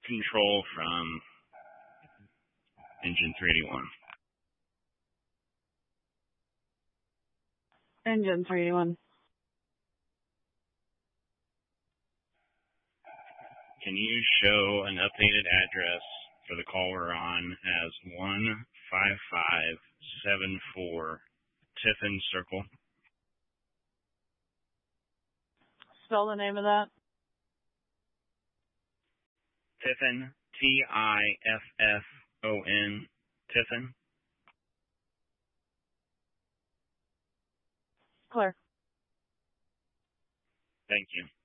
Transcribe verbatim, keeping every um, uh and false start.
control from engine three eighty-one. Engine three eighty-one. Can you show an updated address for the call we're on as one five five seven four Tiffin Circle? Spell the name of that. Tiffin, T I F F O N, Tiffin. Clear. Thank you.